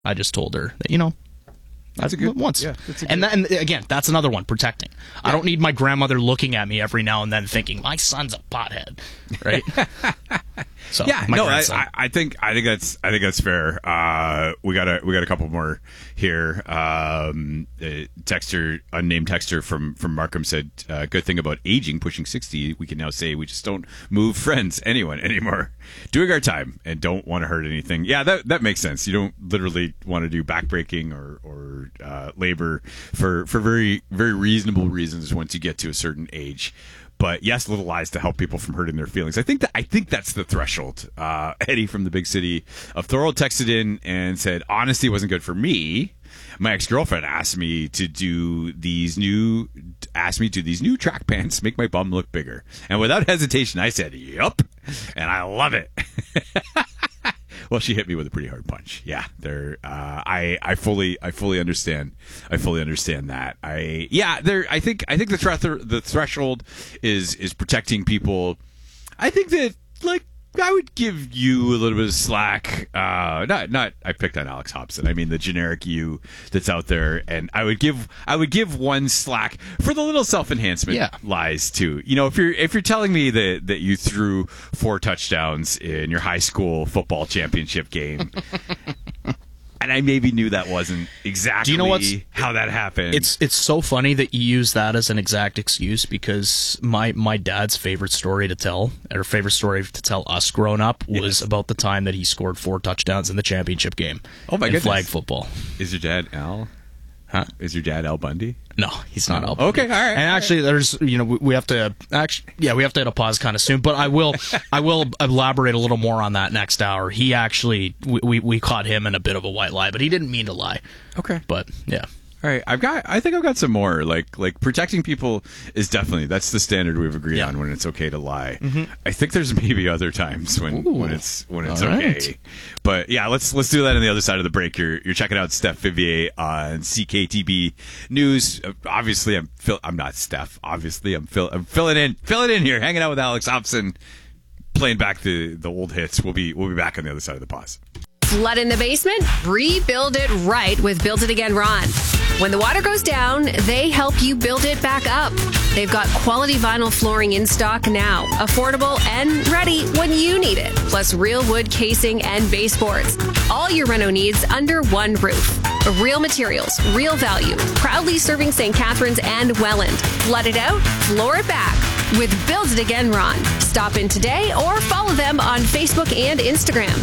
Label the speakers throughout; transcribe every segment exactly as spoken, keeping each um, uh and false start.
Speaker 1: I just told her that, you know,
Speaker 2: That's a good
Speaker 1: once.
Speaker 2: Yeah, that's a good,
Speaker 1: and, that, and again, that's another one, protecting. Yeah. I don't need my grandmother looking at me every now and then thinking, my son's a pothead, right? So,
Speaker 2: yeah, no, I,
Speaker 1: I,
Speaker 2: I think I think that's I think that's fair. Uh, we got a we got a couple more here. Um, uh, texter, unnamed texter from from Markham said, uh, "Good thing about aging, pushing sixty, we can now say we just don't move friends, anyone anymore, doing our time, and don't want to hurt anything." Yeah, that that makes sense. You don't literally want to do backbreaking or or uh, labor for for very very reasonable reasons once you get to a certain age. But yes, little lies to help people from hurting their feelings. I think that I think that's the threshold. Uh, Eddie from the big city of Thorold texted in and said, "Honesty wasn't good for me. My ex-girlfriend asked me to do these new asked me to do these new track pants, make my bum look bigger. And without hesitation, I said, yup, and I love it." Well, she hit me with a pretty hard punch. Yeah, there. Uh, I I fully I fully understand. I fully understand that. I yeah. There. I think I think the thre- the threshold is is protecting people. I think that like I would give you a little bit of slack. Uh, not not. I picked on Alex Hobson. I mean the generic you that's out there, and I would give I would give one slack for the little self enhancement
Speaker 1: yeah.
Speaker 2: lies too. You know, if you're if you're telling me that that you threw four touchdowns in your high school football championship game. And I maybe knew that wasn't exactly
Speaker 1: Do you know what's,
Speaker 2: how that happened.
Speaker 1: It's it's so funny that you use that as an exact excuse, because my, my dad's favorite story to tell, or favorite story to tell us growing up, was yes. about the time that he scored four touchdowns in the championship game.
Speaker 2: Oh my
Speaker 1: in
Speaker 2: goodness.
Speaker 1: Flag football.
Speaker 2: Is your dad Al?
Speaker 1: Huh?
Speaker 2: Is your dad Al Bundy?
Speaker 1: No, he's not
Speaker 2: oh.
Speaker 1: Al Bundy.
Speaker 2: Okay, all right.
Speaker 1: And actually,
Speaker 2: right.
Speaker 1: there's, you know, we, we have to, actually, yeah, we have to hit a pause kind of soon, but I will, I will elaborate a little more on that next hour. He actually, we, we, we caught him in a bit of a white lie, but he didn't mean to lie.
Speaker 2: Okay.
Speaker 1: But, yeah.
Speaker 2: All right, I've got. I think I've got some more. Like, like protecting people is definitely that's the standard we've agreed
Speaker 1: yeah.
Speaker 2: on when it's okay to lie.
Speaker 1: Mm-hmm.
Speaker 2: I think there's maybe other times when,
Speaker 1: Ooh,
Speaker 2: when it's when it's
Speaker 1: all
Speaker 2: okay.
Speaker 1: right.
Speaker 2: But yeah, let's let's do that on the other side of the break. You're you're checking out Steph Vivier on C K T B News. Uh, obviously, I'm Phil. I'm not Steph. Obviously, I'm Phil. I'm filling in filling in here, hanging out with Alex Hobson, playing back the the old hits. We'll be we'll be back on the other side of the pause.
Speaker 3: Flood in the basement? Rebuild it right with Build It Again Ron. When the water goes down, they help you build it back up. They've got quality vinyl flooring in stock now, affordable and ready when you need it. Plus real wood casing and baseboards. All your reno needs under one roof. Real materials, real value. Proudly serving Saint Catharines and Welland. Flood it out, floor it back with Build It Again Ron. Stop in today or follow them on Facebook and Instagram.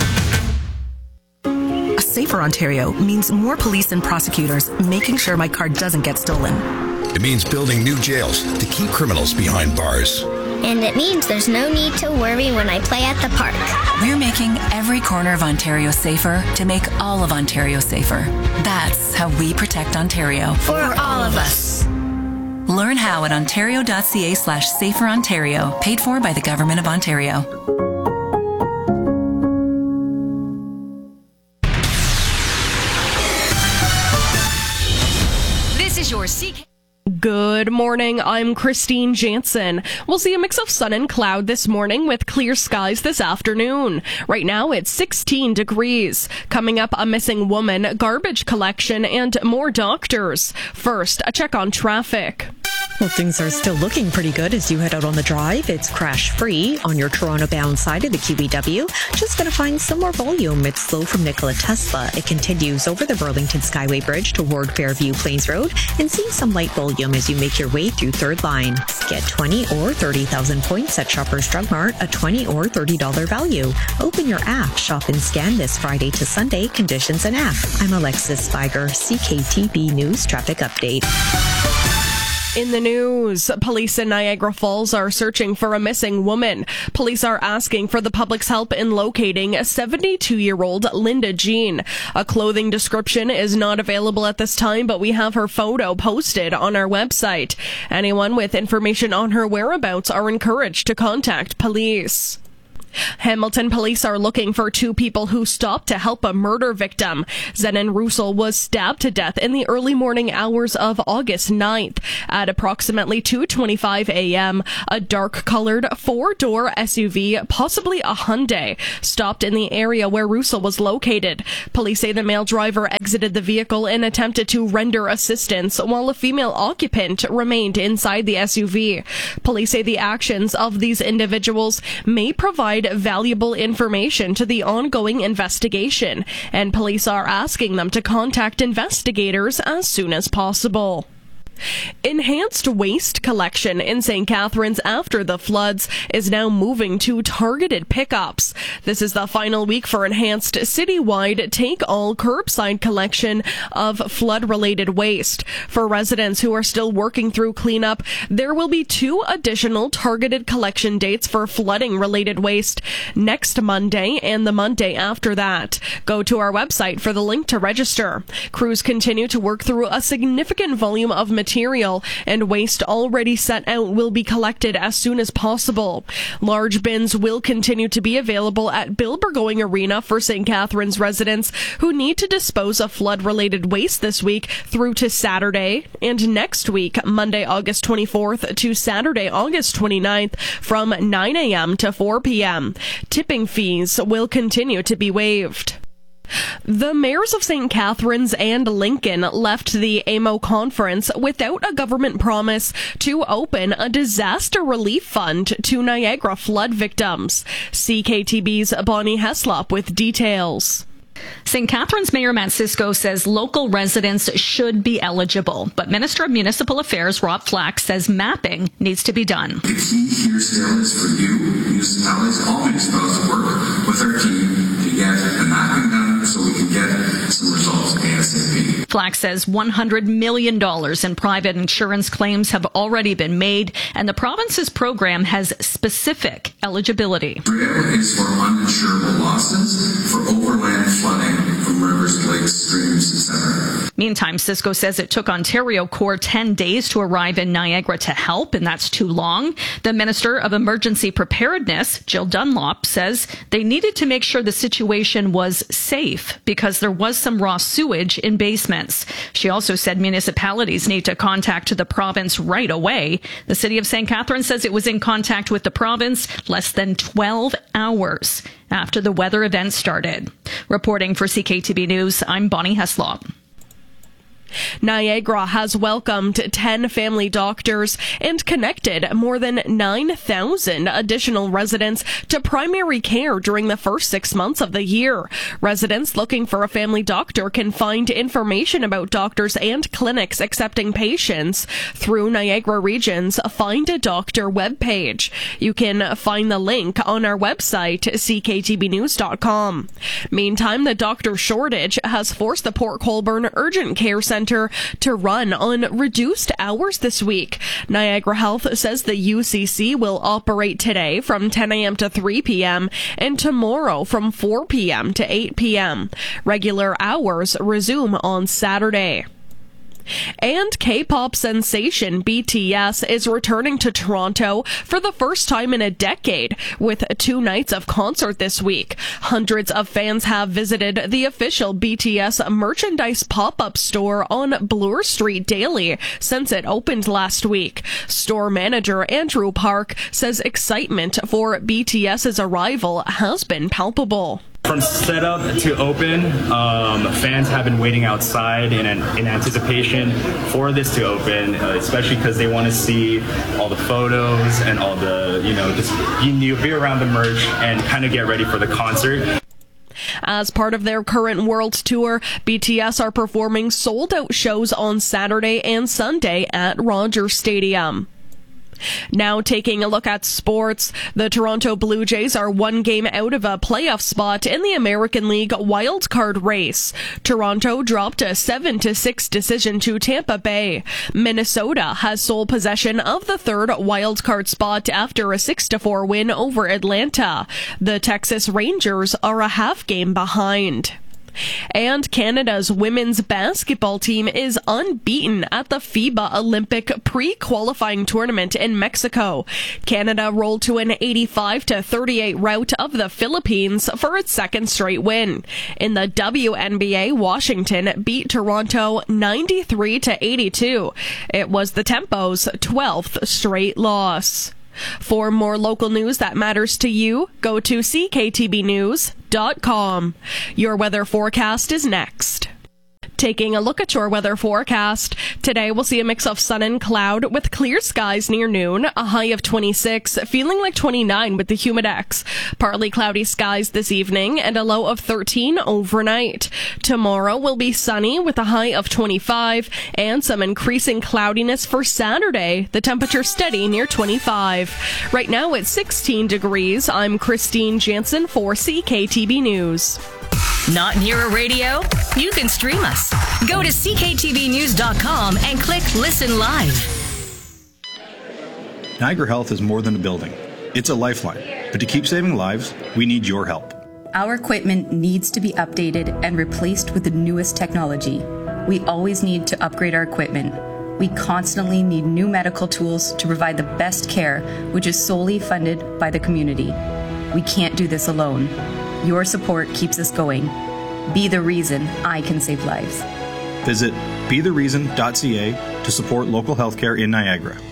Speaker 4: A safer Ontario means more police and prosecutors making sure my car doesn't get stolen.
Speaker 5: It means building new jails to keep criminals behind bars.
Speaker 6: And it means there's no need to worry when I play at the park.
Speaker 4: We're making every corner of Ontario safer to make all of Ontario safer. That's how we protect Ontario.
Speaker 6: For all of us.
Speaker 4: Learn how at ontario.ca slash safer Ontario. Paid for by the Government of Ontario.
Speaker 3: Your C K.
Speaker 7: Good morning, I'm Christine Jansen. We'll see a mix of sun and cloud this morning with clear skies this afternoon. Right now it's sixteen degrees. Coming up, a missing woman, garbage collection, and more doctors. First, a check on traffic.
Speaker 8: Well, things are still looking pretty good as you head out on the drive. It's crash-free on your Toronto-bound side of the Q B W. Just going to find some more volume. It's slow from Nikola Tesla. It continues over the Burlington Skyway Bridge toward Fairview Plains Road and seeing some light volume as you make your way through Third Line. Get twenty or thirty thousand points at Shoppers Drug Mart, a twenty or thirty dollars value. Open your app, shop and scan this Friday to Sunday. Conditions and app. I'm Alexis Spiger, C K T B News Traffic Update.
Speaker 7: In the news, police in Niagara Falls are searching for a missing woman. Police are asking for the public's help in locating seventy-two-year-old Linda Jean. A clothing description is not available at this time, but we have her photo posted on our website. Anyone with information on her whereabouts are encouraged to contact police. Hamilton police are looking for two people who stopped to help a murder victim. Zenon Russell was stabbed to death in the early morning hours of August ninth. At approximately two twenty-five a.m., a dark-colored four-door S U V, possibly a Hyundai, stopped in the area where Russell was located. Police say the male driver exited the vehicle and attempted to render assistance, while a female occupant remained inside the S U V. Police say the actions of these individuals may provide valuable information to the ongoing investigation, and police are asking them to contact investigators as soon as possible. Enhanced waste collection in Saint Catharines after the floods is now moving to targeted pickups. This is the final week for enhanced citywide take-all curbside collection of flood-related waste. For residents who are still working through cleanup, there will be two additional targeted collection dates for flooding-related waste next Monday and the Monday after that. Go to our website for the link to register. Crews continue to work through a significant volume of material Material and waste already set out will be collected as soon as possible. Large bins will continue to be available at Bill Burgoyne Arena for Saint Catharines residents who need to dispose of flood-related waste this week through to Saturday, and next week, Monday, August twenty-fourth to Saturday, August twenty-ninth, from nine a.m. to four p.m. Tipping fees will continue to be waived. The mayors of Saint Catharines and Lincoln left the A M O conference without a government promise to open a disaster relief fund to Niagara flood victims. C K T B's Bonnie Heslop with details.
Speaker 9: Saint Catharines Mayor Matt Cisco says local residents should be eligible, but Minister of Municipal Affairs Rob Flack says mapping needs to be done.
Speaker 10: The key here still is for you, municipalities, all municipalities, to work with our team to get the mapping done so we can get some results ASAP.
Speaker 9: Flack says one hundred million dollars in private insurance claims have already been made, and the province's program has specific eligibility.
Speaker 10: Trail is for uninsurable losses for overland flooding from rivers, lakes, streams, et cetera.
Speaker 9: Meantime, Cisco says it took Ontario Corps ten days to arrive in Niagara to help, and that's too long. The Minister of Emergency Preparedness, Jill Dunlop, says they needed to make sure the situation was safe because there was some raw sewage in basements. She also said municipalities need to contact the province right away. The city of Saint Catharines says it was in contact with the province less than twelve hours after the weather event started. Reporting for C K T B News, I'm Bonnie Heslop.
Speaker 7: Niagara has welcomed ten family doctors and connected more than nine thousand additional residents to primary care during the first six months of the year. Residents looking for a family doctor can find information about doctors and clinics accepting patients through Niagara Region's Find a Doctor webpage. You can find the link on our website, c k t b news dot com. Meantime, the doctor shortage has forced the Port Colborne Urgent Care Center to run on reduced hours this week. Niagara Health says the U C C will operate today from ten a.m. to three p.m. and tomorrow from four p.m. to eight p.m. Regular hours resume on Saturday. And K-pop sensation B T S is returning to Toronto for the first time in a decade with two nights of concert this week. Hundreds of fans have visited the official B T S merchandise pop-up store on Bloor Street daily since it opened last week. Store manager Andrew Park says excitement for BTS's arrival has been palpable.
Speaker 11: From setup to open, um, fans have been waiting outside in, an, in anticipation for this to open, uh, especially because they want to see all the photos and all the, you know, just you, you be around the merch and kind of get ready for the concert.
Speaker 7: As part of their current world tour, B T S are performing sold-out shows on Saturday and Sunday at Rogers Stadium. Now taking a look at sports, the Toronto Blue Jays are one game out of a playoff spot in the American League wildcard race. Toronto dropped a seven to six decision to Tampa Bay. Minnesota has sole possession of the third wildcard spot after a six to four win over Atlanta. The Texas Rangers are a half game behind. And Canada's women's basketball team is unbeaten at the FIBA Olympic pre-qualifying tournament in Mexico. Canada rolled to an eighty-five to thirty-eight rout of the Philippines for its second straight win. In the W N B A, Washington beat Toronto ninety-three to eighty-two. It was the Tempo's twelfth straight loss. For more local news that matters to you, go to c k t b news dot com. Your weather forecast is next. Taking a look at your weather forecast, today we'll see a mix of sun and cloud with clear skies near noon, a high of twenty-six, feeling like twenty-nine with the humidex. Partly cloudy skies this evening and a low of thirteen overnight. Tomorrow will be sunny with a high of twenty-five and some increasing cloudiness for Saturday. The temperature steady near twenty-five. Right now it's sixteen degrees. I'm Christine Jansen for C K T B News.
Speaker 4: Not near a radio? You can stream us. Go to c k t v news dot com and click Listen Live.
Speaker 12: Niagara Health is more than a building. It's a lifeline. But to keep saving lives, we need your help.
Speaker 13: Our equipment needs to be updated and replaced with the newest technology. We always need to upgrade our equipment. We constantly need new medical tools to provide the best care, which is solely funded by the community. We can't do this alone. Your support keeps us going. Be the reason I can save lives.
Speaker 12: Visit be the reason dot c a to support local healthcare in Niagara.